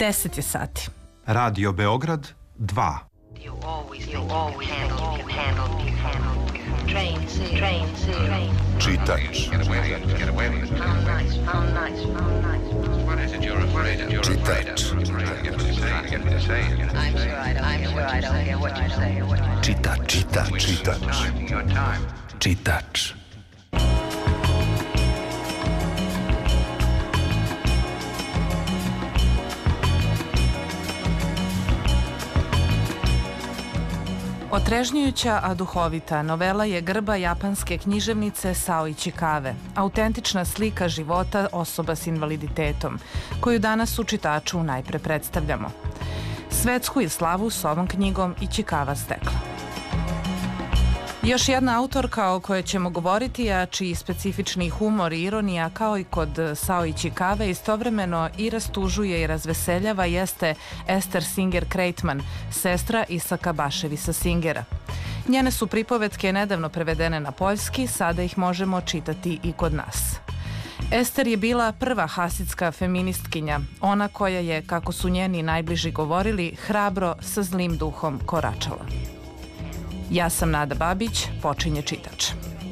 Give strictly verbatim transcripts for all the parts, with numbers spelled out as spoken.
deset je sati. Radio Beograd dva. You always, you always handle, you can handle, you can handle. Train, see, train, see. Čitač. How nice, how nice, how nice. What is it you're afraid of? You're afraid of. Čitač. I'm sure I don't, I'm sure I don't care what you say. Čitač. Čitač. Čitač. Your time. Čitač. Otrežnjujuća, a duhovita novela je grba japanske književnice Sao Ichikawe, autentična slika života osoba s invaliditetom, koju danas u čitaču najpre predstavljamo. Svetsku je slavu s ovom knjigom Ichikawa stekla. Još jedna autorka o kojoj ćemo govoriti, a čiji specifični humor i ironija, kao i kod Sao Ichikawe, istovremeno i rastužuje i razveseljava, jeste Ester Singer Kreitman, sestra Isaka Baševisa Singera. Njene su pripovetke nedavno prevedene na poljski, sada ih možemo čitati i kod nas. Ester je bila prva hasidska feministkinja, ona koja je, kako su njeni najbliži govorili, hrabro sa zlim duhom koračala. Ja sam Nada Babić, počinje čitač.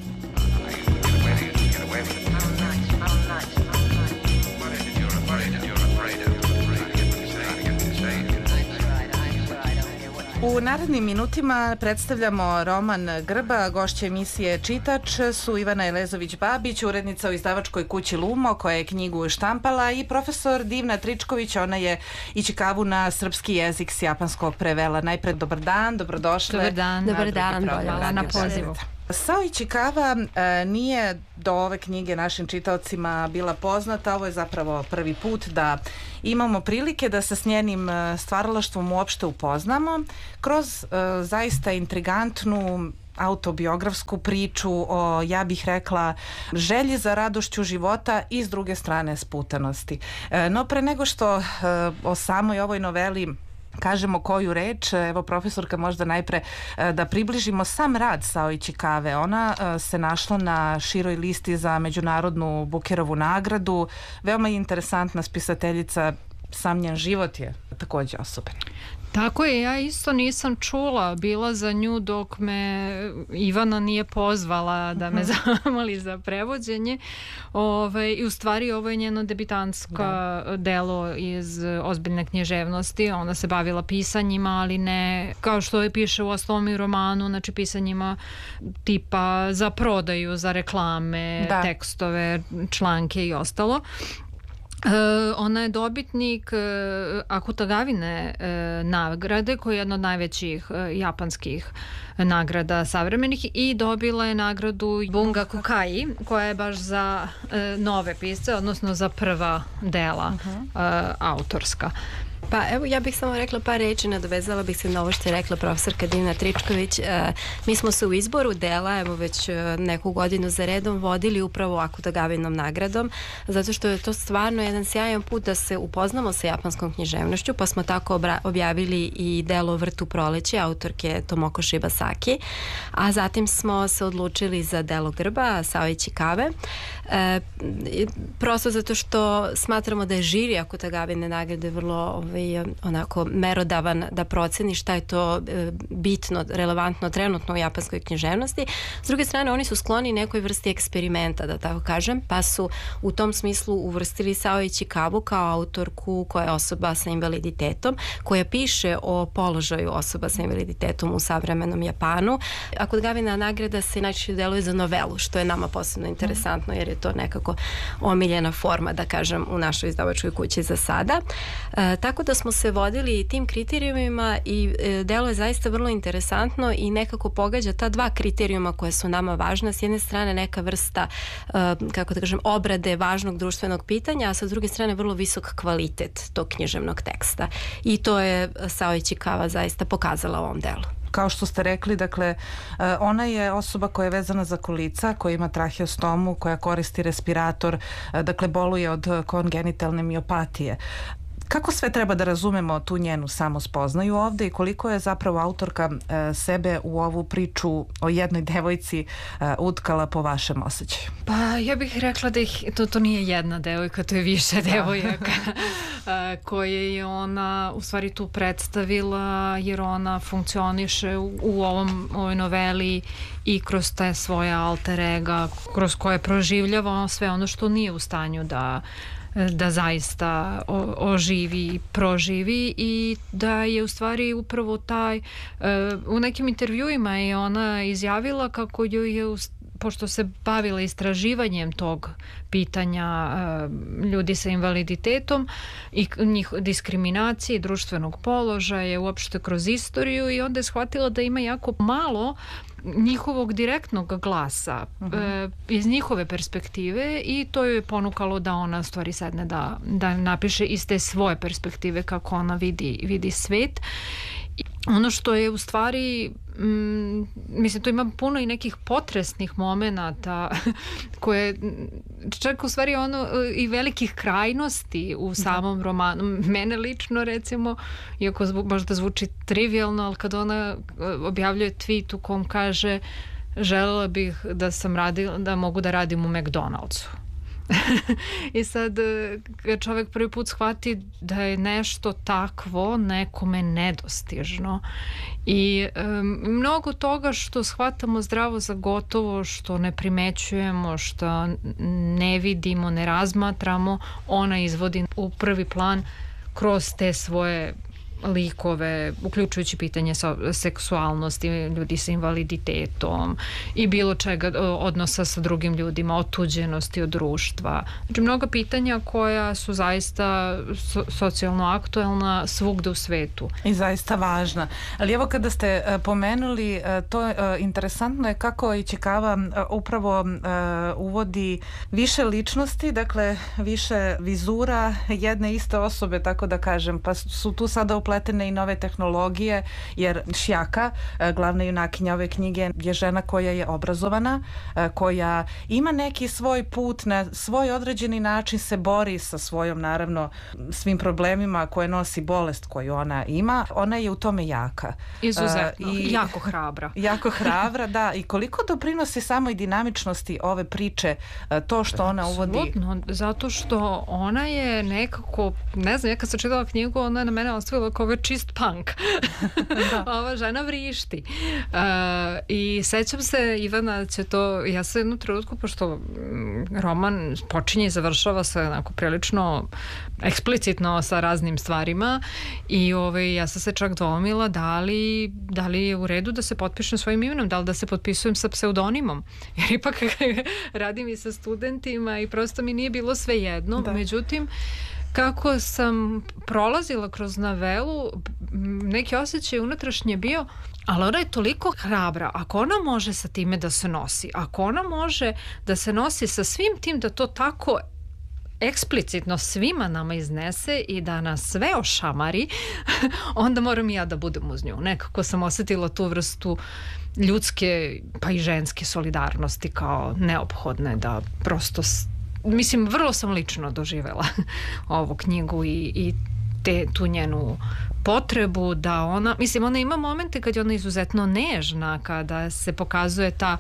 U narednim minutima predstavljamo roman Grba. Gošće emisije Čitač su Ivana Elezović-Babić, urednica u izdavačkoj kući Lumo, koja je knjigu štampala, i profesor Divna Tričković, ona je Ichikawu na srpski jezik s japanskog prevela. Najpred dobar dan, dobrodošle. Dobar dan, dobar dan, hvala na pozivu. Sao Ichikawa e, nije do ove knjige našim čitaocima bila poznata. Ovo je zapravo prvi put da imamo prilike da se s njenim stvaralaštvom uopšte upoznamo kroz e, zaista intrigantnu autobiografsku priču o, ja bih rekla, želji za radošću života i s druge strane sputanosti. E, no pre nego što e, o samoj ovoj noveli kažemo koju reč, evo profesorka, možda najpre da približimo sam rad Sao Ichikawe. Ona se našla na široj listi za međunarodnu Bukerovu nagradu. Veoma je interesantna spisateljica, sam njen život je takođe osoben. Tako je, ja isto nisam čula bila za nju dok me Ivana nije pozvala da me zamoli za prevođenje. Ove, I u stvari ovo je njeno debitansko da. delo iz ozbiljne književnosti. Ona se bavila pisanjima, ali ne kao što je piše u ostalom i romanu, znači pisanjima tipa za prodaju, za reklame, da. tekstove, članke i ostalo. Uh, ona je dobitnik uh, Akutagavine uh, nagrade, koja je jedna od najvećih uh, japanskih nagrada savremenih, i dobila je nagradu Bungakukai, koja je baš za uh, nove pisce, odnosno za prva dela uh-huh. uh, autorska. Pa evo, ja bih samo rekla par reči, nadovezala bih se na ovo što je rekla profesorka Divna Tričković. E, mi smo se u izboru dela, evo već neku godinu za redom, vodili upravo Akutagavinom nagradom, zato što je to stvarno jedan sjajan put da se upoznamo sa japanskom književnošću, pa smo tako obra- objavili i delo Vrtu proleće autorke Tomoko Shibasaki, a zatim smo se odlučili za delo Grba Sao Ichikawe, e, prosto zato što smatramo da je žiri Akutagavine nagrade vrlo ovaj, onako merodavan da proceni šta je to bitno, relevantno trenutno u japanskoj književnosti. S druge strane, oni su skloni nekoj vrsti eksperimenta, da tako kažem, pa su u tom smislu uvrstili Sao Ichikawu kao autorku koja je osoba sa invaliditetom, koja piše o položaju osoba sa invaliditetom u savremenom Japanu. Akutagavina nagrada se najčešće deluje za novelu, što je nama posebno interesantno, jer je to nekako omiljena forma, da kažem, u našoj izdavačkoj kući za sada. E, tako da smo se vodili tim kriterijumima i e, delo je zaista vrlo interesantno i nekako pogađa ta dva kriterijuma koje su nama važna. S jedne strane neka vrsta, e, kako da kažem, obrade važnog društvenog pitanja, a sa druge strane vrlo visok kvalitet tog književnog teksta. I to je Sao Ichikawa zaista pokazala u ovom delu. Kao što ste rekli, dakle, ona je osoba koja je vezana za kolica, koja ima traheostomu, koja koristi respirator, dakle, boluje od kongenitalne miopatije. Kako sve treba da razumemo tu njenu samospoznaju ovde i koliko je zapravo autorka e, sebe u ovu priču o jednoj devojci e, utkala po vašem osjećaju? Pa ja bih rekla da ih, to, to nije jedna devojka, to je više devojaka a, koje je ona u stvari tu predstavila, jer ona funkcioniše u, u ovom, ovoj noveli i kroz te svoje alter ega, kroz koje proživljava sve ono što nije u stanju da da zaista o, oživi i proživi, i da je u stvari upravo taj uh, u nekim intervjuima je ona izjavila kako ju je, pošto se bavila istraživanjem tog pitanja uh, ljudi sa invaliditetom i njih diskriminacije, društvenog položaja uopšte kroz istoriju, i onda je shvatila da ima jako malo njihovog direktnog glasa uh-huh. e, iz njihove perspektive, i to je ponukalo da ona stvari sedne da, da napiše iz te svoje perspektive kako ona vidi, vidi svet. I ono što je u stvari mm, mislim, tu ima puno i nekih potresnih momenata koje čak u stvari ono i velikih krajnosti u samom romanu. Mene lično recimo, iako zvu, možda zvuči trivialno, ali kad ona objavljuje tweet u kom kaže želela bih da sam radila, da mogu da radim u McDonald'su. I sad kad čovjek prvi put shvati da je nešto takvo nekome nedostižno, i um, mnogo toga što shvatamo zdravo za gotovo, što ne primećujemo, što ne vidimo, ne razmatramo, ona izvodi u prvi plan kroz te svoje likove, uključujući pitanje seksualnosti, ljudi sa invaliditetom i bilo čega, odnosa sa drugim ljudima, otuđenosti od društva. Znači, mnoga pitanja koja su zaista so, socijalno aktuelna svugde u svetu. I zaista važna. Ali evo, kada ste uh, pomenuli, uh, to uh, interesantno je kako Ichikawa uh, upravo uh, uvodi više ličnosti, dakle više vizura jedne iste osobe, tako da kažem, pa su tu sada upletene i nove tehnologije, jer Šjaka, glavna junakinja ove knjige, je žena koja je obrazovana, koja ima neki svoj put, na svoj određeni način se bori sa svojom, naravno, svim problemima koje nosi bolest koju ona ima. Ona je u tome jaka. Izuzetno. Uh, i jako hrabra. Jako hrabra, da. I koliko doprinosi samoj dinamičnosti ove priče to što ona uvodi? Absolutno, zato što ona je nekako, ne znam, ja kad sam čitala knjigu, ona je na mene ostavila kao čist punk. Ova žena vrišti. Uh, I sećam se, Ivana će to, ja sam jednu trenutku, pošto roman počinje i završava se onako prilično eksplicitno sa raznim stvarima, i ovaj, ja sam se čak dvomila da li, da li je u redu da se potpišem svojim imenom, da li da se potpisujem sa pseudonimom, jer ipak radim i sa studentima i prosto mi nije bilo sve jedno. Da. Međutim, kako sam prolazila kroz novelu, neki osjećaj unutrašnje bio, ali ona je toliko hrabra. Ako ona može sa time da se nosi, ako ona može da se nosi sa svim tim, da to tako eksplicitno svima nama iznese i da nas sve ošamari, onda moram i ja da budem uz nju. Nekako sam osjetila tu vrstu ljudske pa i ženske solidarnosti kao neophodne, da prosto, mislim, vrlo sam lično doživela ovu knjigu i, i te, tu njenu potrebu da ona, mislim, ona ima momente kad je ona izuzetno nežna, kada se pokazuje ta,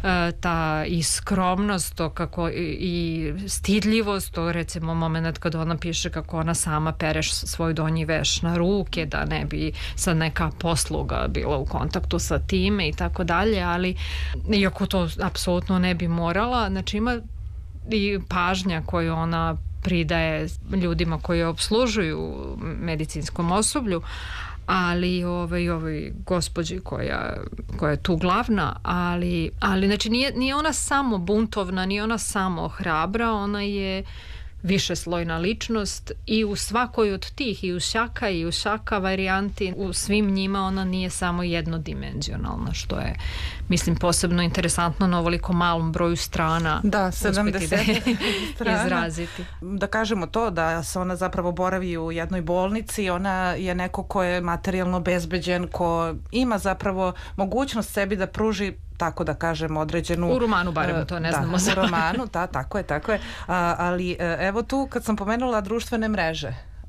ta i skromnost, to kako i, i stidljivost, to recimo moment kad ona piše kako ona sama pere svoj donji veš na ruke, da ne bi sad neka posluga bila u kontaktu sa time i tako dalje, ali iako to apsolutno ne bi morala, znači ima i pažnja koju ona pridaje ljudima koji obslužuju medicinskom osoblju, ali ovaj, ovaj gospođi koja, koja je tu glavna, ali, ali znači nije, nije ona samo buntovna, nije ona samo hrabra, ona je višeslojna ličnost i u svakoj od tih, i u Šjaka i u Šaka varijanti, u svim njima ona nije samo jednodimenzionalna, što je, mislim, posebno interesantno na ovoliko malom broju strana. Da, sedamdeset strana. Izraziti. Da kažemo to, da se ona zapravo boravi u jednoj bolnici, ona je neko ko je materijalno bezbeđen, ko ima zapravo mogućnost sebi da pruži, tako da kažem, određenu... U romanu barem, to ne da, znamo. U romanu, da, tako je, tako je. A, ali evo tu, kad sam pomenula društvene mreže,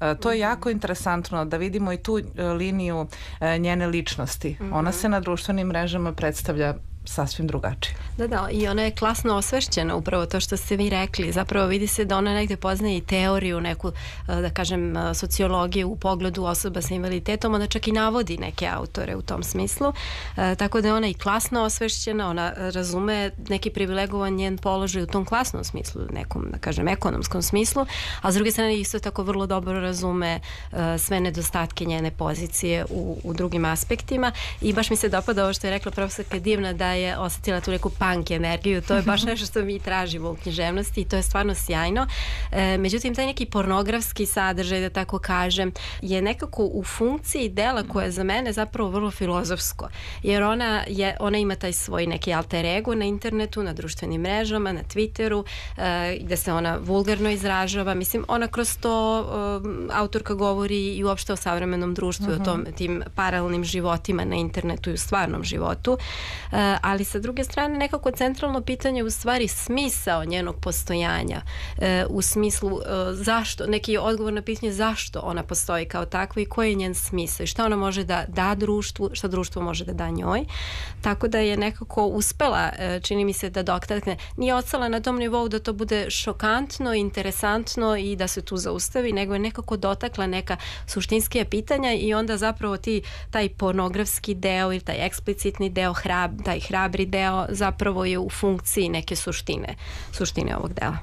E, to je jako interesantno da vidimo i tu e, liniju e, njene ličnosti. Mm-hmm. Ona se na društvenim mrežama predstavlja sasvim drugačije. Da, da, i ona je klasno osvešćena, upravo to što ste vi rekli. Zapravo vidi se da ona negde poznaje i teoriju, neku, da kažem, sociologiju u pogledu osoba sa invaliditetom. Ona čak i navodi neke autore u tom smislu. E, tako da je ona i klasno osvešćena, ona razume neki privilegovan njen položaj u tom klasnom smislu, nekom, da kažem, ekonomskom smislu, a s druge strane isto tako vrlo dobro razume e, sve nedostatke njene pozicije u, u drugim aspektima. I baš mi se dopada ovo što je rekla profesorka Divna, da je osetila tu neku punk energiju. To je baš nešto što mi tražimo u književnosti i to je stvarno sjajno. E, međutim, taj neki pornografski sadržaj, da tako kažem, je nekako u funkciji dela koje je za mene zapravo vrlo filozofsko. Jer ona, je, ona ima taj svoj neki alter ego na internetu, na društvenim mrežama, na Twitteru, e, gde se ona vulgarno izražava. Mislim, ona kroz to e, autorka govori i uopšte o savremenom društvu, uh-huh. o tom, tim paralelnim životima na internetu i u stvarnom životu. E, ali sa druge strane nekako centralno pitanje u stvari smisao njenog postojanja, e, u smislu e, zašto, neki odgovor na pitanje zašto ona postoji kao takva i koji je njen smisao i šta ona može da da društvu, šta društvo može da da njoj. Tako da je nekako uspela, e, čini mi se da dotakne, nije ostala na tom nivou da to bude šokantno, interesantno i da se tu zaustavi, nego je nekako dotakla neka suštinskija pitanja i onda zapravo ti, taj pornografski deo ili taj eksplicitni deo, hrab, taj hrabri deo zapravo je u funkciji neke suštine, suštine ovog dela.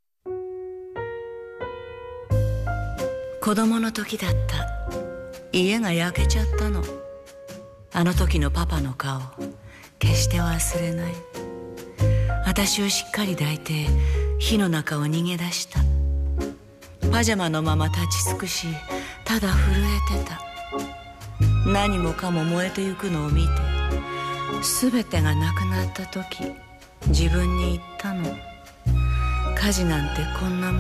子供の時だった。家が焼けちゃったの。あの時のパパの顔、決して忘れない。私をしっかり抱いて火の中を逃げ出した。パジャマのまま立ち尽くし、ただ震えてた。何もかも燃えてゆくのを見て、すべてがなくなった時、自分に言ったの。火事なんてこんなもん